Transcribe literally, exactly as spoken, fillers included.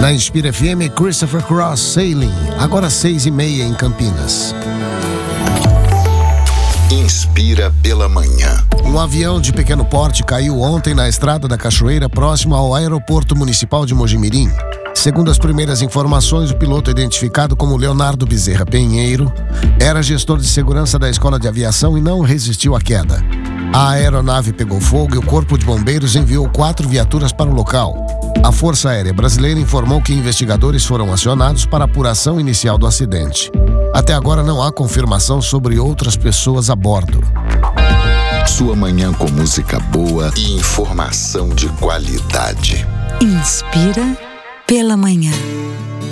Na Inspira F M, Christopher Cross, Sailing, agora seis e meia em Campinas. Inspira pela manhã. Um avião de pequeno porte caiu ontem na estrada da Cachoeira, próximo ao aeroporto municipal de Mojimirim. Segundo as primeiras informações, o piloto, identificado como Leonardo Bezerra Pinheiro, era gestor de segurança da escola de aviação e não resistiu à queda. A aeronave pegou fogo e o Corpo de Bombeiros enviou quatro viaturas para o local. A Força Aérea Brasileira informou que investigadores foram acionados para a apuração inicial do acidente. Até agora não há confirmação sobre outras pessoas a bordo. Sua manhã com música boa e informação de qualidade. Inspira pela manhã.